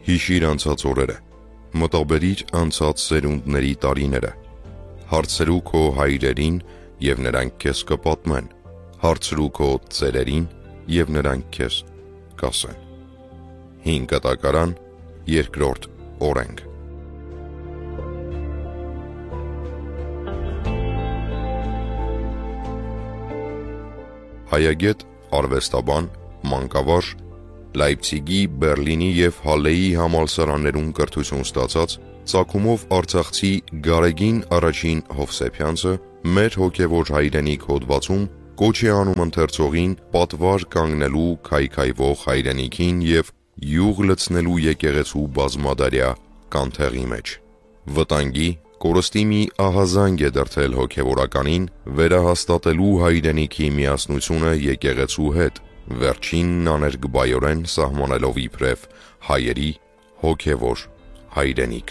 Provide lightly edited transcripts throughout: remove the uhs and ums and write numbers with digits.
Հիշիր անցած օրերը, մտաբերիր անցած սերունդների տարիները, հարցրու քո հայրերին և նրանք քեզ կպատմեն, հարցրու քո ծերերին և նրանք քեզ կասեն։ 5 կտակարան, 2-րդ օրենք։ Հայագետ, արվեստաբան, մանկավարժ, Լայպցիգի, Բերլինի և Հալեի համալսարաններում կրթություն ստացած, ծագումով արցախցի Գարեգին առաջին Հովսեփյանցը մեր հոգևոր հայրենիք հոդվածում կոչ է անում ընթերցողին պատվար կանգնելու քայքայվող հայրենիքին և յուղ լցնելու եկեղեցու բազմադարյա կանթեղի մեջ։ Վտանգի, կորստի մի ահազանգ է դրդել հոգևորականին վերահաստատելու հայրենիքի միասնությունը եկեղեցու հետ, վերջինն աներկբայորեն սահմանելով իբրև հայերի հոգևոր հայրենիք։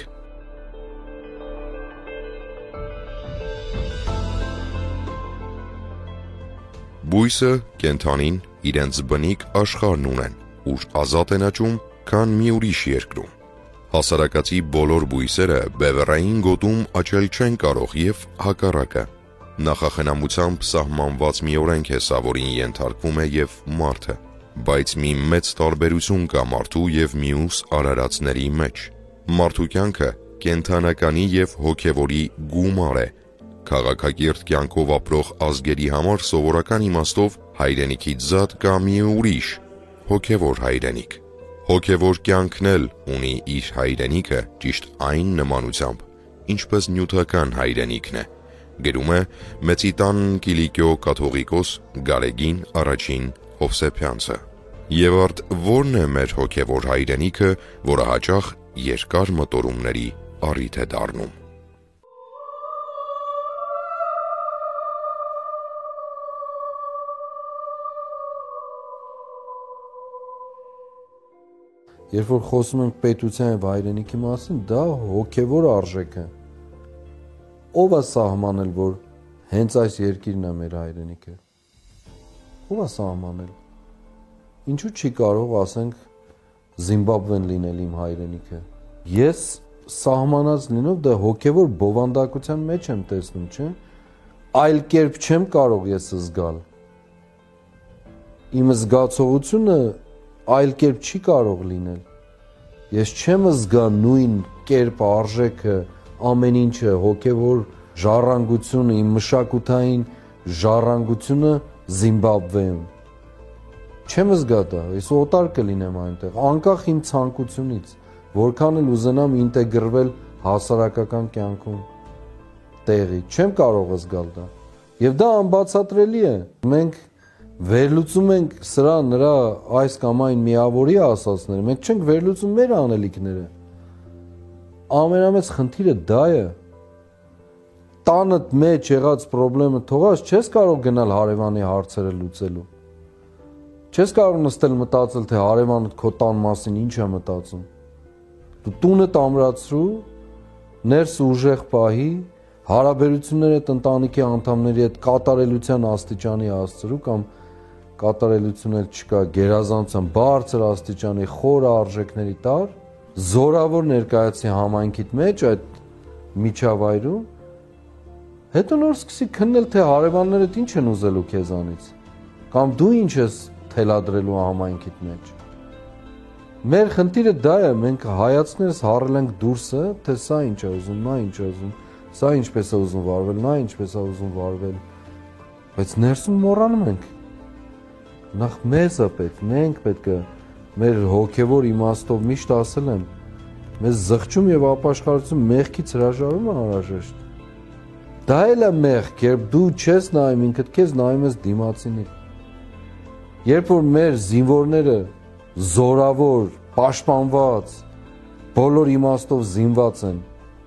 Բույսը, կենդանին իրենց բնիկ աշխարհն ունեն, ուր ազատ են աճում, քան մի ուրիշ երկրում։ Հասարակածի բոլոր բույսերը բևեռային գոտում աճել չեն կարող և հակառակը։ Նախախնամությամբ սահմանված մի օրենք է սա, որին ենթարկվում է և մարդը, բայց մի մեծ տարբերություն կա մարդու և մյուս արարածների մեջ։ Մարդու կյանքը կենդանականի և հոգևորի գումար է։ Քաղաքակիրթ կյանքով ապրող ազգերի համար սովորական իմաստով հայրենիքից զատ կա մի ուրիշ հոգևոր հայրենիք։ Հոգևոր կյանքն էլ ունի իր հայրենիքը ճիշտ այն նմանությամբ, ինչպես նյութական հայրենիքն է, գրում է Մեծիտան Կիլիկիո կաթողիկոս Գարեգին առաջին Հովսեփյանցը։ Եվ արդ ո՞րն է մեր հոգևոր հայրենիքը, որը հաճախ երկար մտորումների առիթ է դառնում։ Երբ որ խոսում ենք պետության և հայրենիքի մասին, դա հոգևոր արժեք է։ Ո՞վ է սահմանել, որ հենց այս երկիրն է մեր հայրենիքը։ Ո՞վ է սահմանել։ Ինչու չի կարող, ասենք, Զիմբաբվեն լինել իմ հայրենիքը։ Ես սահմանած լինով դա հոգևոր բովանդակության մեջ եմ տեսնում, չէ՞։ Այլ կերպ չեմ կարող ես զգալ։ Իմ զգացողությունը այլ կերպ չի կարող լինել։ Ես չեմ զգա նույն կերպ արժեքը, ամեն ինչը, հոգևոր ժառանգությունը, իմ մշակութային ժառանգությունը Զիմբաբվեում։ Չեմ զգա դա, ես օտար կլինեմ այնտեղ, անկախ իմ ցանկությունից, որքան էլ ուզենամ ինտեգրվել հասարակական կյանքում տեղի, չեմ կարող զգալ դա։ Եվ դա անբացատրելի է։ Մենք վերլուծում ենք սրա նրա այս կամ այն միավորի ասածները, մենք չենք վերլուծում մեր անելիքները։ Ամենամեծ խնդիրը դա է։ Տանդ մեջ եղած պրոբլեմը թողած չես կարող գնալ հարևանի հարցերը լուծելու։ Չես կարող նստել մտածել, թե հարևանդ քո տան մասին ինչ է մտածում։ Դու տունդ ամրացրու, ներս ուժեղ պահի, հարաբերություններդ ընտանիքի անդամների հետ կատարելության աստիճանի հասցրու կամ կատարելություն էլ չկա, գերազանցան բարձր աստիճանի խոր արժեքների տար, զորավոր ներկայացի համայնքիդ մեջ այդ միջավայրում, հետո նոր սկսի քննել, թե հարևաններդ ինչ են ուզելու քեզանից, կամ դու ինչ ես թելադրելու համայնքիդ մեջ։ Մեր խնդիրը դա է, մենք հայացքներս հառել ենք դուրսը, թե սա ինչ է ուզում, նա ինչ է ուզում, սա ինչպես է ուզում վարվել, նա ինչպես է ուզում վարվել, բայց ներսում մոռանում ենք։ Նախ մեզ է պետք, մենք պետք է մեր հոգևոր իմաստով միշտ ասել եմ, մեզ զղջում և ապաշխարություն մեղքից հրաժարում է անհրաժեշտ։ Դա էլ է մեղք, երբ դու չես նայում ինքդ քեզ, նայում ես դիմացինին։ Երբ որ մեր զինվորները զորավոր, պաշտպանված, բոլոր իմաստով զինված են,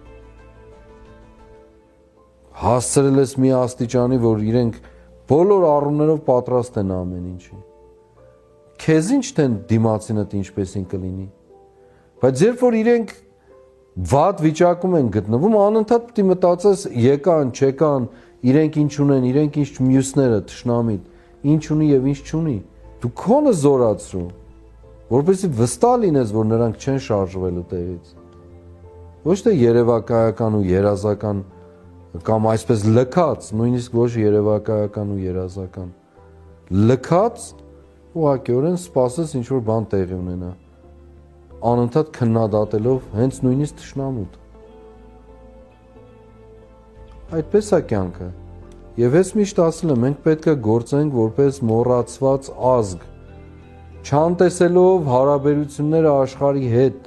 հասցրել ես մի աստիճանի, որ իրենք բոլոր առումներով պատրաստ են ամեն ինչի։ Քեզ ինչ թե դիմացինդ ինչպեսին կլինի։ Բայց երբ որ իրենք վատ վիճակում են գտնվում, անընդհատ պետք է մտածես եկան, չեկան, իրենք ինչ ունեն, իրենք ինչ մյուսները, թշնամին, ինչ ունի եւ ինչ չունի։ Դու քոնը զորացրու։ որպեսզի վստահ լինես, որ նրանք չեն շարժվելու տեղից։ Ոչ թե երևակայական ու երազական կամ այսպես լքած, նույնիսկ ոչ երևակայական ու երազական, լքած ուղղակիորեն սպասես ինչ որ բան տեղի ունենա, անընդհատ քննադատելով հենց նույնիսկ թշնամուդ։ Այդպես է կյանքը։ Եվ ես միշտ ասել եմ, մենք պետք է գործենք որպես մոռացված ազգ, չանտեսելով հարաբերությունները աշխարհի հետ,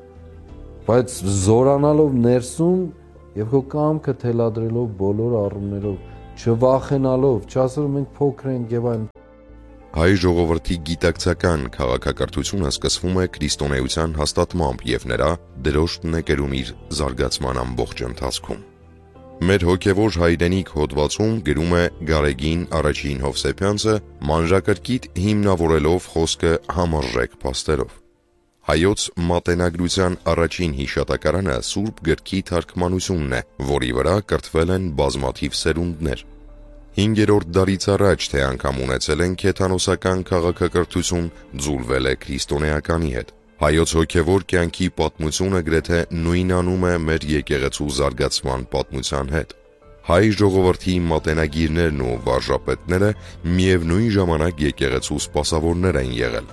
բայց զորանալով ներսում եւ քո կամքը թելադրելով բոլոր առումներով, չվախենալով, չասելով մենք փոքր ենք եւ այն։ Հայ ժողովրդի գիտակցական քաղաքակրթությունը սկսվում է քրիստոնեության հաստատմամբ եւ նրա դրոշտն է կերում իր զարգացման ամբողջ ընթացքում։ Մեր հոգևոր հայրենիք հոդվածում գրում է Գարեգին առաջին Հովսեփյանցը, մանրակրկիտ հիմնավորելով խոսքը համարժեք փաստերով։ Հայոց մատենագրության առաջին հիշատակարանը Սուրբ գրքի թարգմանությունն է, որի վրա կրթվել են բազմաթիվ սերունդներ։ 5-րդ դարից առաջ թե անգամ ունեցել են քեթանոսական քաղաքակրթություն, ձուլվել է քրիստոնեականի հետ։ Հայոց հոգևոր կյանքի պատմությունը գրեթե նույնանում է մեր եկեղեցու զարգացման պատմության հետ։ Հայ ժողովրդի մատենագիրներն ու վարժապետները միևնույն ժամանակ եկեղեցու սպասավորներ են եղել։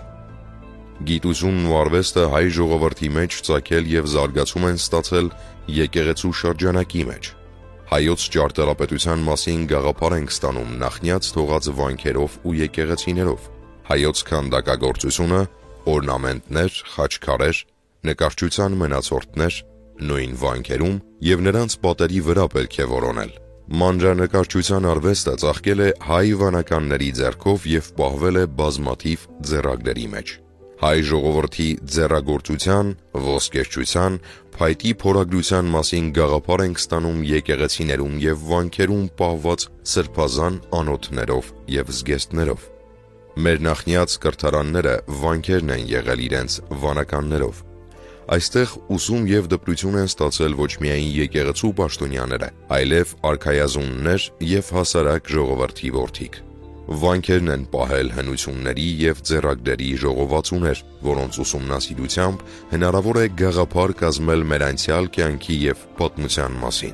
Գիտությունն ու արվեստը հայ ժողովրդի մեջ ծագել եւ զարգացում են ստացել եկեղեցու շրջանակի մեջ։ Հայոց ճարտարապետության մասին գաղափար ենք ստանում նախնյաց թողած վանքերով ու եկեղեցիներով։ Հայոց քանդակագործությունը, օրնամենտներ, խաչքարեր, նկարչության մնացորդներ, նույն վանքերում եւ նրանց պատերի վրա պետք է որոնել։ Մանրանկարչության արվեստը ծաղկել է հայ վանականների ձեռքով եւ պահվել է բազմաթիվ ձեռագրերի մեջ։ Հայ ժողովրդի ձեռագործության, ոսկերչության, փայտի փորագրության մասին գաղափար ենք ստանում եկեղեցիներում եւ վանքերում պահված սրբազան անոթներով եւ զգեստներով։ Մեր նախնյաց կրթարանները վանքերն են եղել իրենց վանականներով։ Այստեղ ուսում եւ դպրություն են ստացել ոչ միայն եկեղեցու պաշտոնյաները, այլև արքայազուններ եւ հասարակ ժողովրդի որդիկ։ Վանքերն են պահել հնությունների եւ ձեռագրերի ժողովածուներ, որոնց ուսումնասիրությամբ հնարավոր է գաղափար կազմել մեր անցյալ կյանքի եւ պատմության մասին։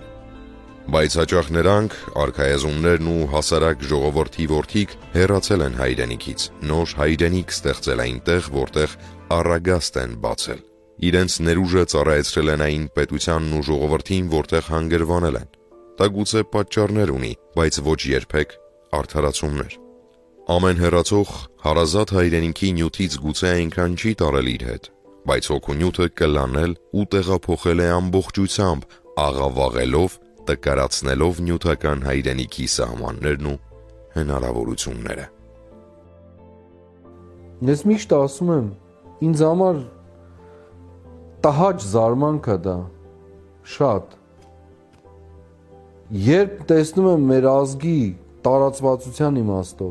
Բայց հաճախ նրանք, արքայազուններն ու հասարակ ժողովրդի որդիկ, հեռացել են հայրենիքից, նոր հայրենիք ստեղծել այնտեղ, որտեղ առագաստ են բացել։ Իրենց ներուժը ծառայեցրել են այն պետությանն ու ժողովրդին, որտեղ հանգրվանել են։ Դա գուցե պատճառներ ունի, բայց ոչ երբեք արդարացումներ։ Ամեն հեռացող հարազատ հայրենիքի նյութից գուցե այնքան չի տարել իր հետ, բայց հոգու նյութը կլանել ու տեղափոխել է ամբողջությամբ, աղավաղելով, տկարացնելով նյութական հայրենիքի սահմաններն ու հնարավորությունները։ Ես միշտ ասում եմ, ինձ համար տհաճ զարմանք է դա, շատ։ Երբ տեսնում եմ մեր ազգի տարածվածության իմաստով,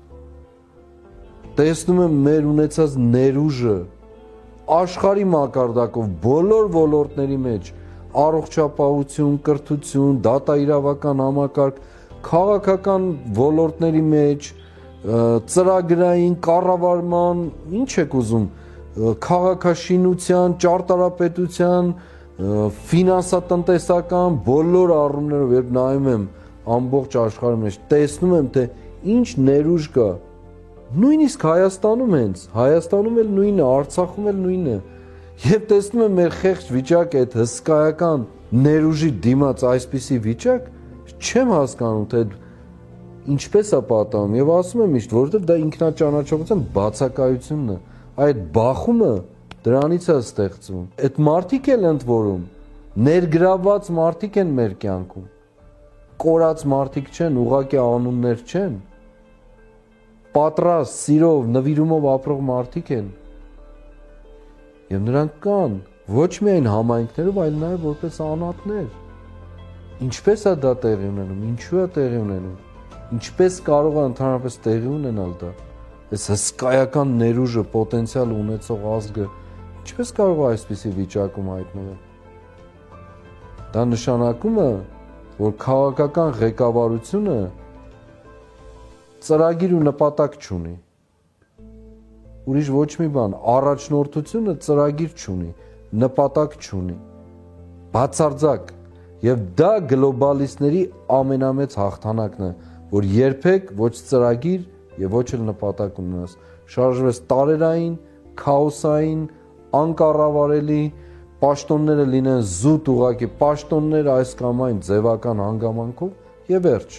տեսնում եմ մեր ունեցած ներուժը աշխարհի մակարդակով բոլոր ոլորտների մեջ, առողջապահություն, կրթություն, դատաիրավական համակարգ, քաղաքական ոլորտների մեջ, ծրագրային կառավարման, ինչ եք ուզում, քաղաքաշինության, ճարտարապետության, ֆինանսատնտեսական բոլոր առումներով երբ նայում եմ ամբողջ աշխարհի մեջ, տեսնում եմ թե ինչ ներուժ կա։ Նույնիսկ Հայաստանում Հայաստանում էլ նույնը, Արցախում էլ նույնը։ Եվ տեսնում եմ մեր խեղճ վիճակը, այդ հսկայական ներուժի դիմաց այսպիսի վիճակ, չեմ հասկանում թե ինչպես է պատահում եւ ասում եմ միշտ, որովհետեւ դա ինքնաճանաչողության բացակայությունն է։ Այդ բախումը դրանից է ստեղծվում։ Այդ մարդիկ էլ ընդ որում ներգրավված մարդիկ են մեր կյանքում։ Կորած մարդիկ չեն, ուղղակի անուններ չեն։ Պատրաստ, սիրով, նվիրումով ապրող մարդիկ են։ Եվ նրանք կան ոչ միայն համայնքներով, այլ նաև որպես անհատներ։ Ինչպես է դա տեղի ունենում, ինչու է տեղի ունենում, ինչպես կարող է ընդհանրապես տեղի ունենալ դա։ Այս հսկայական ներուժը, պոտենցիալ ունեցող ազգը ինչպես կարող է այսպիսի վիճակում հայտնվել։ Դա նշանակում է, որ քաղաքական ղեկավարությունը ծրագիր ու նպատակ չունի։ ուրիշ ոչ մի բան, առաջնորդությունը ծրագիր չունի, նպատակ չունի, բացարձակ, եւ դա գլոբալիստների ամենամեծ հաղթանակն է, որ երբեք ոչ ծրագիր եւ ոչ էլ նպատակ ունենաս, շարժվես տարերային, քաոսային, անկառավարելի, պաշտոնները լինեն զուտ ուղակի պաշտոններ այս կամ այն ձևական հանգամանքով եւ վերջ։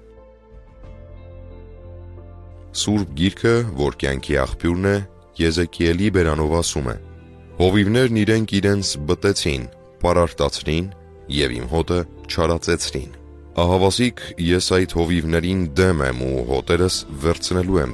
Սուրբ Գիրքը, որ կյանքի աղբյուրն է, Եզեկիելի բերանով ասում է. «Հովիվներն իրենց բտեցին, պարարտացրին եւ իմ հոտը չարացեցրին։ Ահավասիկ ես այդ հովիվներին դեմ եմ ու հոտերս վերցնելու եմ